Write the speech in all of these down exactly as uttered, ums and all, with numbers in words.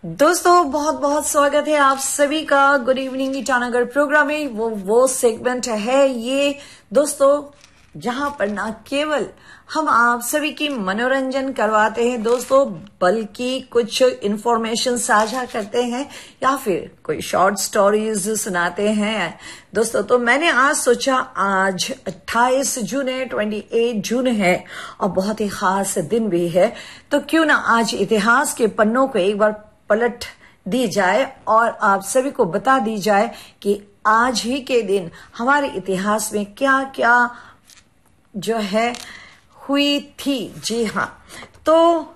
दोस्तों बहुत बहुत स्वागत है आप सभी का गुड इवनिंग ईटानगर प्रोग्राम में। वो वो सेगमेंट है ये दोस्तों जहां पर ना केवल हम आप सभी की मनोरंजन करवाते हैं दोस्तों, बल्कि कुछ इंफॉर्मेशन साझा करते हैं या फिर कोई शॉर्ट स्टोरीज सुनाते हैं दोस्तों। तो मैंने आज सोचा आज अट्ठाईस जून है, अट्ठाईस जून है और बहुत ही खास दिन भी है, तो क्यों ना आज इतिहास के पन्नों को एक बार पलट दी जाए और आप सभी को बता दी जाए कि आज ही के दिन हमारे इतिहास में क्या क्या जो है हुई थी। जी हाँ, तो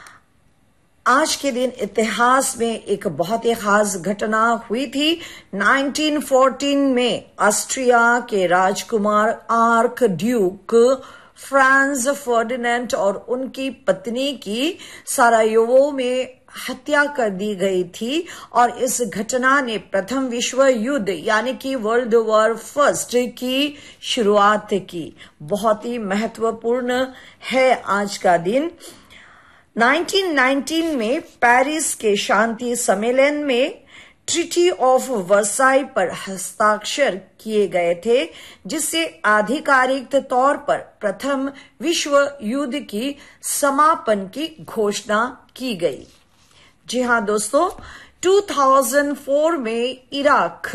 आज के दिन इतिहास में एक बहुत ही खास घटना हुई थी। उन्नीस सौ चौदह में ऑस्ट्रिया के राजकुमार आर्क ड्यूक फ्रांज फर्डिनेंड और उनकी पत्नी की सारायोवो में हत्या कर दी गई थी और इस घटना ने प्रथम विश्व युद्ध यानी कि वर्ल्ड वॉर फर्स्ट की शुरुआत की। बहुत ही महत्वपूर्ण है आज का दिन। उन्नीस सौ उन्नीस में पेरिस के शांति सम्मेलन में ट्रीटी ऑफ वर्साई पर हस्ताक्षर किए गए थे, जिससे आधिकारिक तौर पर प्रथम विश्व युद्ध की समापन की घोषणा की गई। जी हाँ दोस्तों, दो हज़ार चार में इराक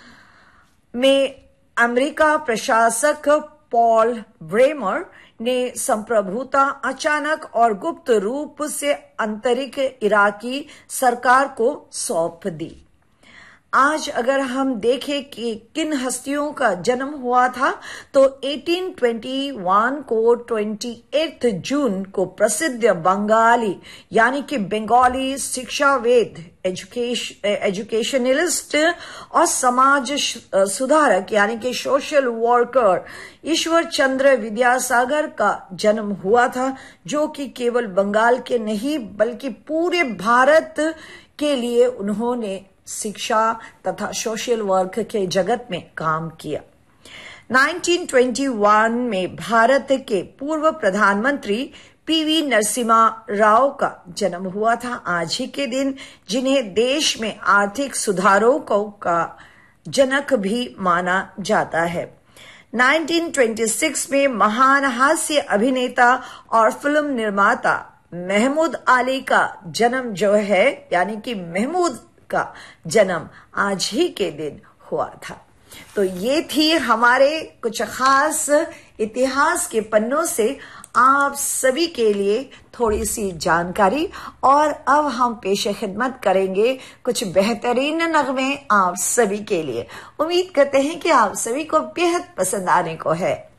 में अमेरिका प्रशासक पॉल ब्रेमर ने संप्रभुता अचानक और गुप्त रूप से आंतरिक इराकी सरकार को सौंप दी। आज अगर हम देखें कि किन हस्तियों का जन्म हुआ था, तो अठारह सौ इक्कीस को अट्ठाईस जून को प्रसिद्ध बंगाली यानी कि बंगाली शिक्षावेद एजुकेशन एजुकेशनलिस्ट और समाज सुधारक यानी कि सोशल वर्कर ईश्वर चंद्र विद्यासागर का जन्म हुआ था, जो कि केवल बंगाल के नहीं बल्कि पूरे भारत के लिए उन्होंने शिक्षा तथा सोशल वर्क के जगत में काम किया। उन्नीस सौ इक्कीस में भारत के पूर्व प्रधानमंत्री पीवी नरसिम्हा राव का जन्म हुआ था आज ही के दिन, जिन्हें देश में आर्थिक सुधारों का जनक भी माना जाता है। उन्नीस सौ छब्बीस में महान हास्य अभिनेता और फिल्म निर्माता महमूद अली का जन्म जो है यानी कि महमूद का जन्म आज ही के दिन हुआ था। तो ये थी हमारे कुछ खास इतिहास के पन्नों से आप सभी के लिए थोड़ी सी जानकारी, और अब हम पेशे खिदमत करेंगे कुछ बेहतरीन नगमे आप सभी के लिए। उम्मीद करते हैं कि आप सभी को बेहद पसंद आने को है।